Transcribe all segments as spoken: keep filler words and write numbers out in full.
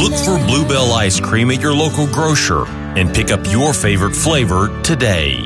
Look for Bluebell ice cream at your local grocer and pick up your favorite flavor today.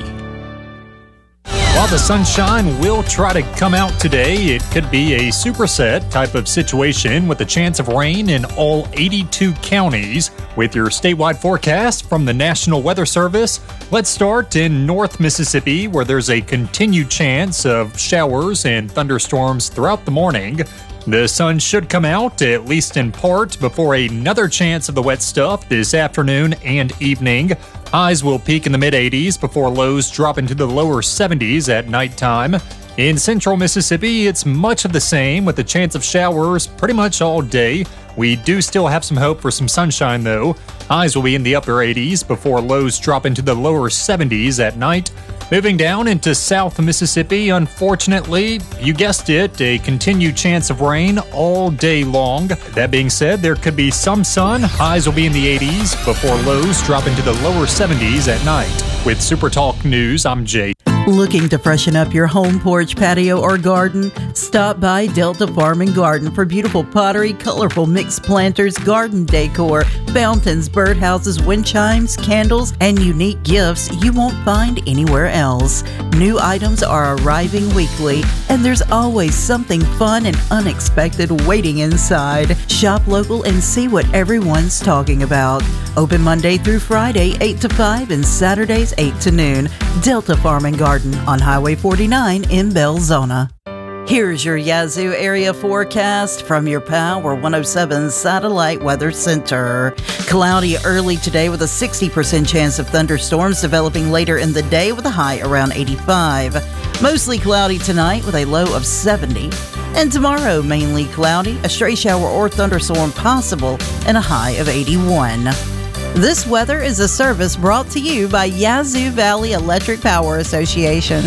While the sunshine will try to come out today, it could be a superset type of situation with a chance of rain in all eighty-two counties. With your statewide forecast from the National Weather Service, let's start in North Mississippi, where there's a continued chance of showers and thunderstorms throughout the morning. The sun should come out, at least in part, before another chance of the wet stuff this afternoon and evening. Highs will peak in the mid-eighties before lows drop into the lower seventies at nighttime. In central Mississippi, it's much of the same, with a chance of showers pretty much all day. We do still have some hope for some sunshine, though. Highs will be in the upper eighties before lows drop into the lower seventies at night. Moving down into South Mississippi, unfortunately, you guessed it, a continued chance of rain all day long. That being said, there could be some sun. Highs will be in the eighties before lows drop into the lower seventies at night. With Super Talk News, I'm Jay. Looking to freshen up your home porch, patio, or garden? Stop by Delta Farm and Garden for beautiful pottery, colorful mixed planters, garden decor, fountains, birdhouses, wind chimes, candles, and unique gifts you won't find anywhere else. New items are arriving weekly, and there's always something fun and unexpected waiting inside. Shop local and see what everyone's talking about. Open Monday through Friday, eight to five, and Saturdays, eight to noon. Delta Farm and Garden on Highway forty-nine in Belzona. Here's your Yazoo area forecast from your Power one oh seven Satellite Weather Center. Cloudy early today with a sixty percent chance of thunderstorms developing later in the day with a high around eighty-five. Mostly cloudy tonight with a low of seventy. And tomorrow, mainly cloudy, a stray shower or thunderstorm possible, and a high of eighty-one. This weather is a service brought to you by Yazoo Valley Electric Power Association.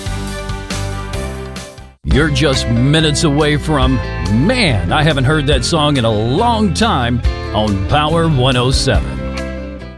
You're just minutes away from, man, I haven't heard that song in a long time, on Power one oh seven.